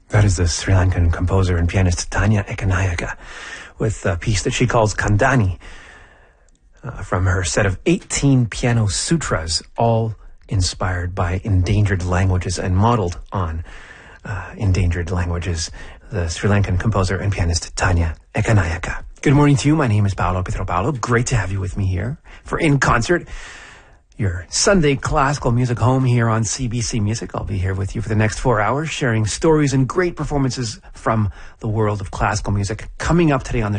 That is the Sri Lankan composer and pianist Tanya Ekanayaka with a piece that she calls Kandani from her set of 18 piano sutras, all inspired by endangered languages and modeled on endangered languages. The Sri Lankan composer and pianist Tanya Ekanayaka. Good morning to you. My name is Paolo Pietropalo. Great to have you with me here for In Concert, your Sunday classical music home here on CBC Music. I'll be here with you for the next 4 hours, sharing stories and great performances from the world of classical music. Coming up today on the